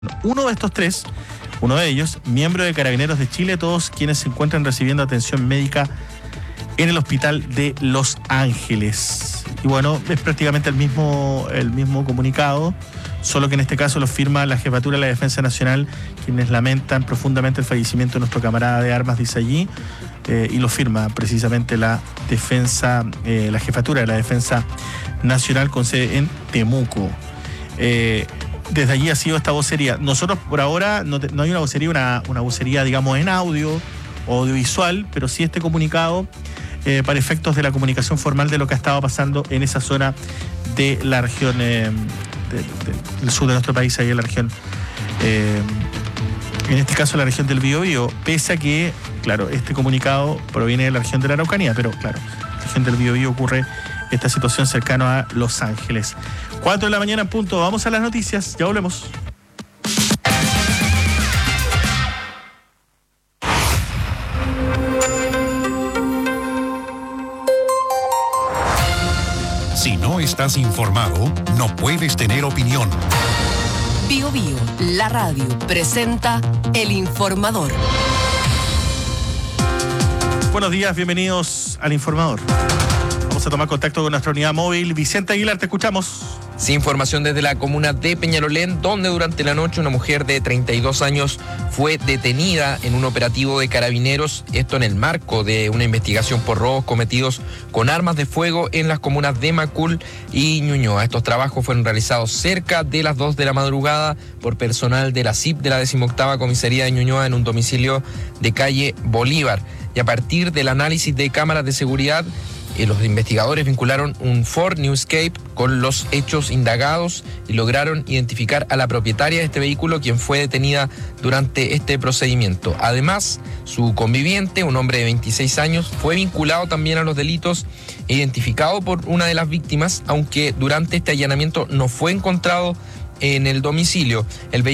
Uno de estos tres, uno de ellos, miembro de Carabineros de Chile, todos quienes se encuentran recibiendo atención médica en el hospital de Los Ángeles. Y bueno, es prácticamente el mismo comunicado, solo que en este caso lo firma la Jefatura de la Defensa Nacional, quienes lamentan profundamente el fallecimiento de nuestro camarada de armas, dice allí, y lo firma precisamente la Jefatura de la Defensa Nacional con sede en Temuco. Desde allí ha sido esta vocería. Nosotros por ahora no hay una vocería, una vocería, digamos, en audio o audiovisual, pero sí este comunicado para efectos de la comunicación formal de lo que ha estado pasando en esa zona de la región del sur de nuestro país, ahí en la región, en este caso la región del Biobío, pese a que, claro, este comunicado proviene de la región de la Araucanía, pero claro, en la región del Biobío ocurre esta situación cercana a Los Ángeles. 4 de la mañana en punto. Vamos a las noticias. Ya volvemos. Si no estás informado, no puedes tener opinión. Biobío, la radio, presenta El Informador. Buenos días, bienvenidos al Informador. Vamos a tomar contacto con nuestra unidad móvil. Vicente Aguilar, te escuchamos. Sí, información desde la comuna de Peñalolén, donde durante la noche una mujer de 32 años fue detenida en un operativo de carabineros, esto en el marco de una investigación por robos cometidos con armas de fuego en las comunas de Macul y Ñuñoa. Estos trabajos fueron realizados cerca de las 2 de la madrugada por personal de la CIP de la 18ª Comisaría de Ñuñoa en un domicilio de calle Bolívar. Y a partir del análisis de cámaras de seguridad, los investigadores vincularon un Ford Newscape con los hechos indagados y lograron identificar a la propietaria de este vehículo, quien fue detenida durante este procedimiento. Además, su conviviente, un hombre de 26 años, fue vinculado también a los delitos e identificado por una de las víctimas, aunque durante este allanamiento no fue encontrado en el domicilio.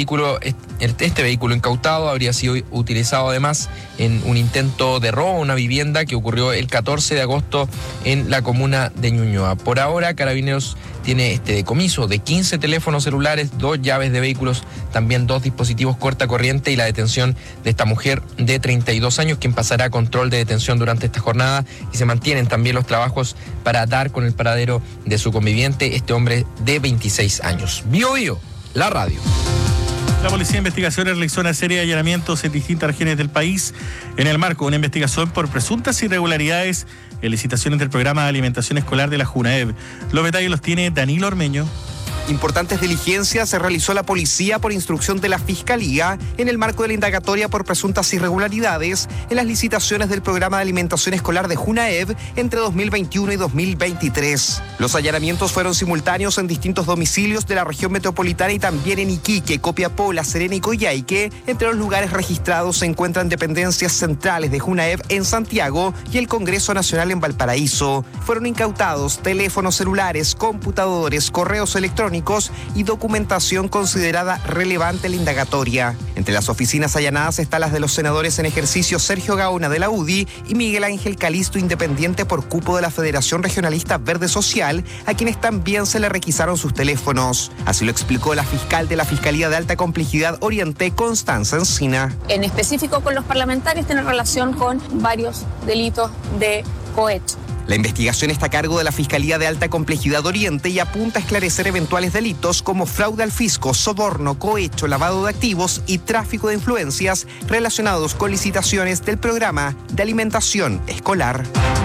Este vehículo incautado habría sido utilizado además en un intento de robo a una vivienda que ocurrió el 14 de agosto en la comuna de Ñuñoa. Por ahora, Carabineros tiene este decomiso de 15 teléfonos celulares, 2 llaves de vehículos, también 2 dispositivos cortacorriente y la detención de esta mujer de 32 años, quien pasará a control de detención durante esta jornada, y se mantienen también los trabajos para dar con el paradero de su conviviente, este hombre de 26 años. Biobío, la radio. La Policía de Investigaciones realizó una serie de allanamientos en distintas regiones del país en el marco de una investigación por presuntas irregularidades en licitaciones del programa de alimentación escolar de la JUNAEV. Los detalles los tiene Danilo Ormeño. Importantes diligencias se realizó la policía por instrucción de la Fiscalía en el marco de la indagatoria por presuntas irregularidades en las licitaciones del programa de alimentación escolar de JUNAEV entre 2021 y 2023. Los allanamientos fueron simultáneos en distintos domicilios de la región metropolitana y también en Iquique, Copiapó, La Serena y Coyhaique. Entre los lugares registrados se encuentran dependencias centrales de JUNAEV en Santiago y el Congreso Nacional en Valparaíso. Fueron incautados teléfonos celulares, computadores, correos electrónicos y documentación considerada relevante en la indagatoria. Entre las oficinas allanadas están las de los senadores en ejercicio Sergio Gaona de la UDI y Miguel Ángel Calisto, independiente por cupo de la Federación Regionalista Verde Social, a quienes también se le requisaron sus teléfonos. Así lo explicó la fiscal de la Fiscalía de Alta Complejidad Oriente, Constanza Encina. En específico con los parlamentarios tiene relación con varios delitos de cohecho. La investigación está a cargo de la Fiscalía de Alta Complejidad Oriente y apunta a esclarecer eventuales delitos como fraude al fisco, soborno, cohecho, lavado de activos y tráfico de influencias relacionados con licitaciones del programa de alimentación escolar.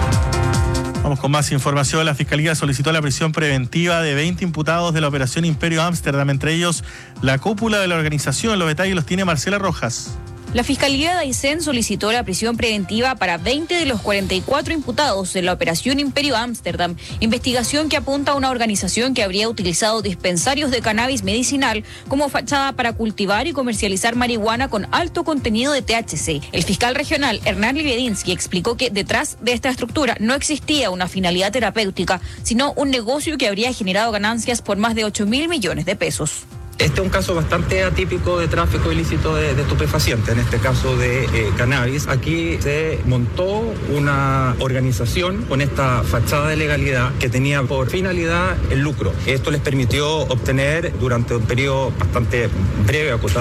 Vamos con más información. La Fiscalía solicitó la prisión preventiva de 20 imputados de la Operación Imperio Ámsterdam, entre ellos la cúpula de la organización. Los detalles los tiene Marcela Rojas. La Fiscalía de Aysén solicitó la prisión preventiva para 20 de los 44 imputados de la Operación Imperio Ámsterdam, investigación que apunta a una organización que habría utilizado dispensarios de cannabis medicinal como fachada para cultivar y comercializar marihuana con alto contenido de THC. El fiscal regional Hernán Liebedinsky explicó que detrás de esta estructura no existía una finalidad terapéutica, sino un negocio que habría generado ganancias por más de 8.000 millones de pesos. Este es un caso bastante atípico de tráfico ilícito de estupefacientes, en este caso de cannabis. Aquí se montó una organización con esta fachada de legalidad que tenía por finalidad el lucro. Esto les permitió obtener durante un periodo bastante breve, acotado,